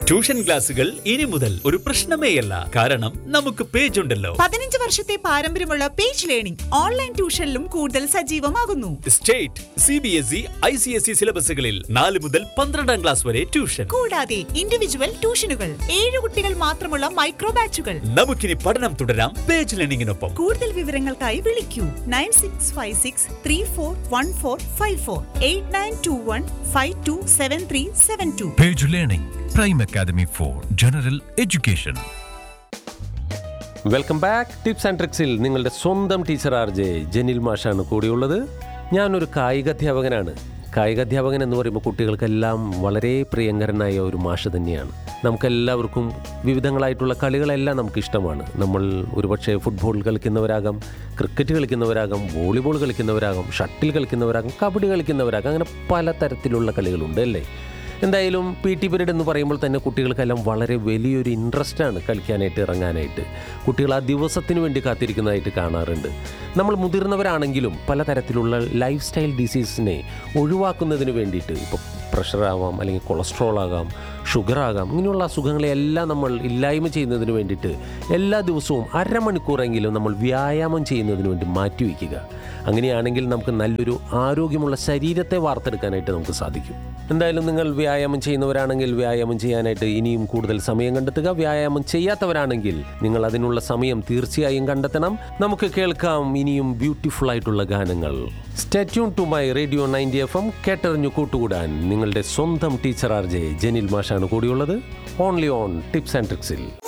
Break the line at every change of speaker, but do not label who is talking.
Tuition ക്ലാസുകൾ ഇനി മുതൽ ഒരു പ്രശ്നമേയല്ല. കാരണം നമുക്ക് പേജ് ഉണ്ടല്ലോ.
15 വർഷത്തെ പാരമ്പര്യമുള്ള പേജ് ലേണിംഗ് ഓൺലൈൻ ട്യൂഷനിലും കൂടുതൽ സജീവമാകുന്നു.
സ്റ്റേറ്റ്, CBSE, ICSE സിലബസുകളിൽ 4 മുതൽ 12ാം ക്ലാസ് വരെ ട്യൂഷൻ.
കൂടാതെ ഇൻഡിവിജ്വൽ ട്യൂഷനുകൾ, 7 കുട്ടികൾ മാത്രമുള്ള മൈക്രോ ബാച്ചുകൾ.
നമുക്കിനി പഠനം തുടരാം പേജ് ലേണിംഗിനൊപ്പം.
കൂടുതൽ വിവരങ്ങൾക്കായി വിളിക്കൂ 9656341454 8921527372.
Page Learning, Prime Academy for General Education.
Welcome back. Tips and ട്രിക്സിൽ നിങ്ങളുടെ സ്വന്തം ടീച്ചർ RJ ജനിൽ മാഷാണ് കൂടിയുള്ളത്. ഞാനൊരു കായികാധ്യാപകനാണ്. കായികാധ്യാപകൻ എന്ന് പറയുമ്പോൾ കുട്ടികൾക്കെല്ലാം വളരെ പ്രിയങ്കരനായ ഒരു മാഷ് തന്നെയാണ്. നമുക്കെല്ലാവർക്കും വിവിധങ്ങളായിട്ടുള്ള കളികളെല്ലാം നമുക്കിഷ്ടമാണ്. നമ്മൾ ഒരുപക്ഷെ football കളിക്കുന്നവരാകാം, cricket കളിക്കുന്നവരാകാം, volleyball കളിക്കുന്നവരാകാം, shuttle കളിക്കുന്നവരാകാം, kabaddi കളിക്കുന്നവരാകാം. അങ്ങനെ പലതരത്തിലുള്ള കളികളുണ്ട് അല്ലേ? എന്തായാലും PT പീരീഡ് എന്ന് പറയുമ്പോൾ തന്നെ കുട്ടികൾക്കെല്ലാം വളരെ വലിയൊരു ഇൻട്രസ്റ്റാണ് കളിക്കാനായിട്ട്, ഇറങ്ങാനായിട്ട്. കുട്ടികൾ ആ ദിവസത്തിന് വേണ്ടി കാത്തിരിക്കുന്നതായിട്ട് കാണാറുണ്ട്. നമ്മൾ മുതിർന്നവരാണെങ്കിലും പലതരത്തിലുള്ള ലൈഫ് സ്റ്റൈൽ ഡിസീസിനെ ഒഴിവാക്കുന്നതിന് വേണ്ടിയിട്ട്, ഇപ്പോൾ പ്രഷറാവാം, അല്ലെങ്കിൽ കൊളസ്ട്രോൾ ആകാം, ഷുഗർ ആകാം, ഇങ്ങനെയുള്ള അസുഖങ്ങളെല്ലാം നമ്മൾ ഇല്ലായ്മ ചെയ്യുന്നതിന് വേണ്ടിയിട്ട് എല്ലാ ദിവസവും അരമണിക്കൂറെങ്കിലും നമ്മൾ വ്യായാമം ചെയ്യുന്നതിന് വേണ്ടി മാറ്റിവെക്കുക. അങ്ങനെയാണെങ്കിൽ നമുക്ക് നല്ലൊരു ആരോഗ്യമുള്ള ശരീരത്തെ വാർത്തെടുക്കാനായിട്ട് നമുക്ക് സാധിക്കും. എന്തായാലും നിങ്ങൾ വ്യായാമം ചെയ്യുന്നവരാണെങ്കിൽ വ്യായാമം ചെയ്യാനായിട്ട് ഇനിയും കൂടുതൽ സമയം കണ്ടെത്തുക. വ്യായാമം ചെയ്യാത്തവരാണെങ്കിൽ നിങ്ങൾ അതിനുള്ള സമയം തീർച്ചയായും കണ്ടെത്തണം. നമുക്ക് കേൾക്കാം ഇനിയും ബ്യൂട്ടിഫുൾ ആയിട്ടുള്ള ഗാനങ്ങൾ. Stay tune to my radio 90 FM. കേട്ടറിഞ്ഞു കൂട്ടുകൂടാൻ നിങ്ങളുടെ സ്വന്തം ടീച്ചർ RJ ജനിൽ മാഷാണ് കൂടിയുള്ളത്. Only on tips and ട്രിക്സിൽ.